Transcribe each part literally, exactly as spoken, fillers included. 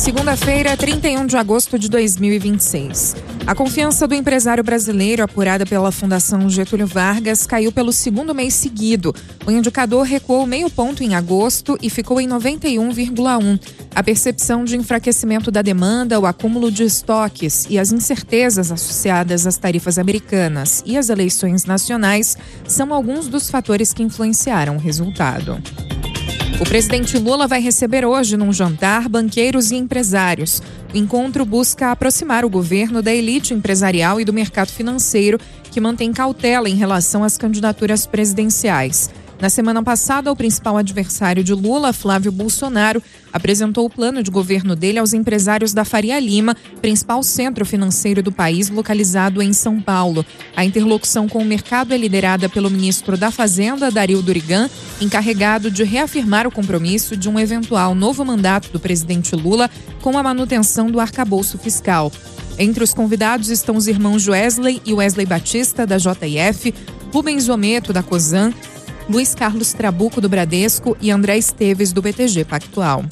Segunda-feira, trinta e um de agosto de dois mil e vinte e seis. A confiança do empresário brasileiro, apurada pela Fundação Getúlio Vargas, caiu pelo segundo mês seguido. O indicador recuou meio ponto em agosto e ficou em noventa e um vírgula um. A percepção de enfraquecimento da demanda, o acúmulo de estoques e as incertezas associadas às tarifas americanas e às eleições nacionais são alguns dos fatores que influenciaram o resultado. O presidente Lula vai receber hoje, num jantar, banqueiros e empresários. O encontro busca aproximar o governo da elite empresarial e do mercado financeiro, que mantém cautela em relação às candidaturas presidenciais. Na semana passada, o principal adversário de Lula, Flávio Bolsonaro, apresentou o plano de governo dele aos empresários da Faria Lima, principal centro financeiro do país, localizado em São Paulo. A interlocução com o mercado é liderada pelo ministro da Fazenda, Dario Durigan, encarregado de reafirmar o compromisso de um eventual novo mandato do presidente Lula com a manutenção do arcabouço fiscal. Entre os convidados estão os irmãos Wesley e Wesley Batista, da J I F, Rubens Ometo, da Cosan, Luiz Carlos Trabuco, do Bradesco, e André Esteves, do B T G Pactual.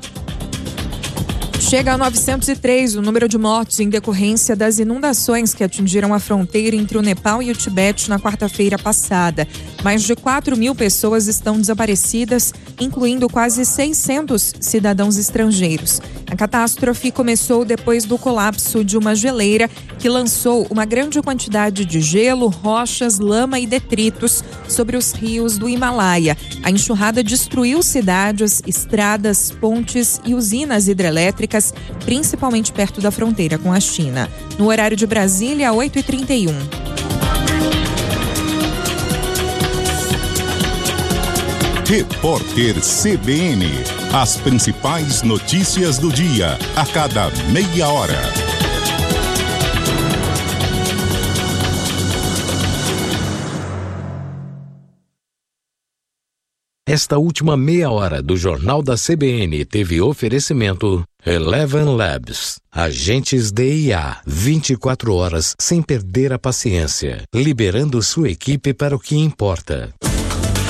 Chega a novecentos e três o número de mortos em decorrência das inundações que atingiram a fronteira entre o Nepal e o Tibete na quarta-feira passada. Mais de quatro mil pessoas estão desaparecidas, incluindo quase seiscentos cidadãos estrangeiros. A catástrofe começou depois do colapso de uma geleira que lançou uma grande quantidade de gelo, rochas, lama e detritos sobre os rios do Himalaia. A enxurrada destruiu cidades, estradas, pontes e usinas hidrelétricas, principalmente perto da fronteira com a China. No horário de Brasília, oito e trinta e um. Repórter C B N. As principais notícias do dia, a cada meia hora. Esta última meia hora do Jornal da C B N teve oferecimento Eleven Labs. Agentes de I A, vinte e quatro horas sem perder a paciência, liberando sua equipe para o que importa.